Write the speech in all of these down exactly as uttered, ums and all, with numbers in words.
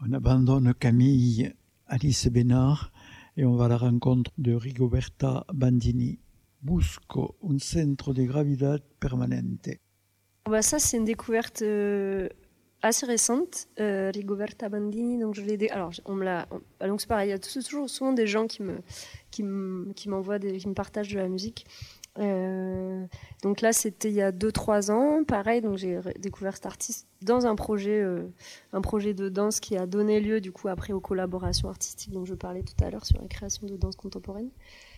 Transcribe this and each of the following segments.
On abandonne Camille, Alice Bénard et on va à la rencontre de Rigoberta Bandini. Busco un centro de gravidad permanente. Bah ça, c'est une découverte euh, assez récente, euh, Rigoberta Bandini. Donc je l'ai dé... alors on me l'a. On... Donc c'est pareil, il y a toujours souvent des gens qui me qui me qui m'envoient des... qui me partagent de la musique. Euh... Donc là, c'était il y a deux trois ans, pareil. Donc j'ai découvert cet artiste dans un projet euh, un projet de danse qui a donné lieu du coup après aux collaborations artistiques dont je parlais tout à l'heure sur la création de danse contemporaine.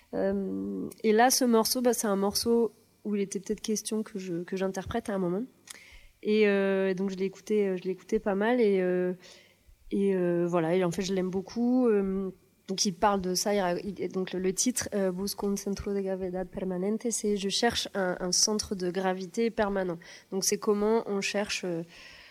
Euh, et là, ce morceau, bah, c'est un morceau où il était peut-être question que je que j'interprète à un moment. Et euh, donc je l'ai écouté, je l'ai écouté pas mal et euh, et euh, voilà. Et en fait, je l'aime beaucoup. Euh, donc il parle de ça. Il, donc le, le titre euh, Busco un centro de gravedad permanente, c'est je cherche un, un centre de gravité permanent. Donc c'est comment on cherche euh,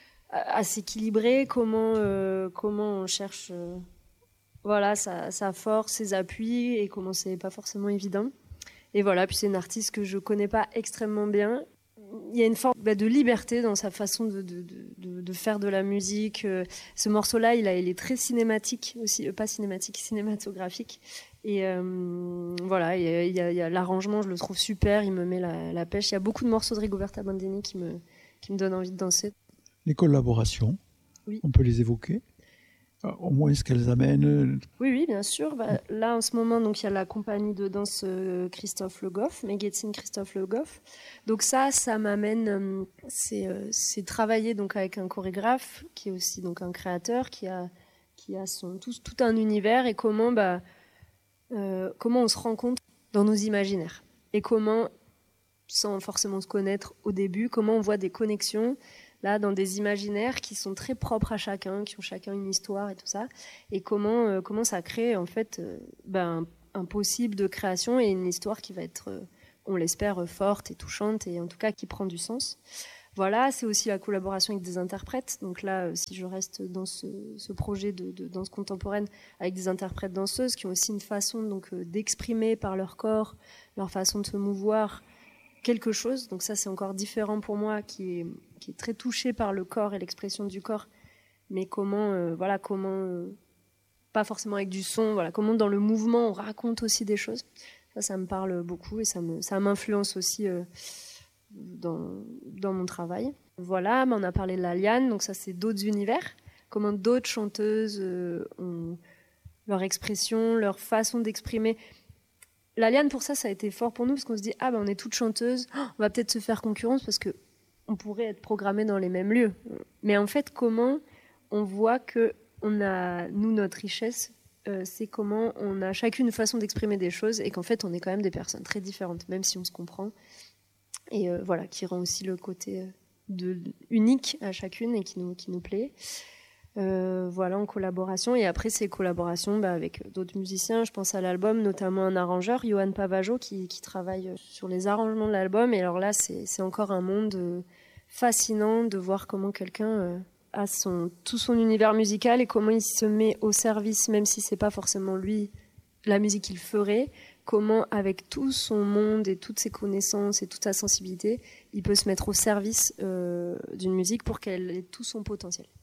à, à s'équilibrer, comment euh, comment on cherche euh, voilà sa, sa force, ses appuis et comment c'est pas forcément évident. Et voilà, puis c'est une artiste que je connais pas extrêmement bien. Il y a une forme bah, de liberté dans sa façon de, de, de, de faire de la musique. Ce morceau-là, il, a, il est très cinématique aussi, euh, pas cinématique, cinématographique. Et euh, voilà, il y a, il y a, il y a l'arrangement, je le trouve super, il me met la, la pêche. Il y a beaucoup de morceaux de Rigoberta Bandini qui me, qui me donnent envie de danser. Les collaborations, oui. On peut les évoquer, au moins ce qu'elles amènent. Oui, oui, bien sûr. Bah, là, en ce moment, donc il y a la compagnie de danse euh, Christophe Le Goff, Megetzin Christophe Le Goff. Donc ça, ça m'amène, euh, c'est, euh, c'est travailler donc avec un chorégraphe qui est aussi donc un créateur, qui a, qui a son tout, tout un univers et comment, bah, euh, comment on se rencontre dans nos imaginaires et comment, sans forcément se connaître au début, comment on voit des connexions. Là, dans des imaginaires qui sont très propres à chacun, qui ont chacun une histoire et tout ça, et comment euh, comment ça crée en fait euh, ben, un, un possible de création et une histoire qui va être, euh, on l'espère, forte et touchante et en tout cas qui prend du sens. Voilà, c'est aussi la collaboration avec des interprètes. Donc là, euh, si je reste dans ce, ce projet de, de danse contemporaine avec des interprètes danseuses qui ont aussi une façon donc euh, d'exprimer par leur corps, leur façon de se mouvoir quelque chose. Donc ça, c'est encore différent pour moi, qui est qui est très touché par le corps et l'expression du corps, mais comment, euh, voilà, comment, euh, pas forcément avec du son, voilà, comment dans le mouvement on raconte aussi des choses. Ça, ça me parle beaucoup et ça me, ça m'influence aussi euh, dans, dans mon travail. Voilà, mais on a parlé de la liane, donc ça c'est d'autres univers, comment d'autres chanteuses euh, ont leur expression, leur façon d'exprimer. La liane, pour ça, ça a été fort pour nous, parce qu'on se dit, ah ben on est toutes chanteuses, on va peut-être se faire concurrence, parce que on pourrait être programmés dans les mêmes lieux. Mais en fait, comment on voit que on a, nous, notre richesse, euh, c'est comment on a chacune une façon d'exprimer des choses et qu'en fait, on est quand même des personnes très différentes, même si on se comprend. Et euh, voilà, qui rend aussi le côté de, unique à chacune et qui nous, qui nous plaît. Euh, voilà, en collaboration. Et après, ces collaborations bah, avec d'autres musiciens. Je pense à l'album, notamment un arrangeur, Johan Pavageau, qui, qui travaille sur les arrangements de l'album. Et alors là, c'est, c'est encore un monde euh, fascinant de voir comment quelqu'un euh, a son, tout son univers musical et comment il se met au service, même si c'est pas forcément lui la musique qu'il ferait, comment avec tout son monde et toutes ses connaissances et toute sa sensibilité, il peut se mettre au service euh, d'une musique pour qu'elle ait tout son potentiel.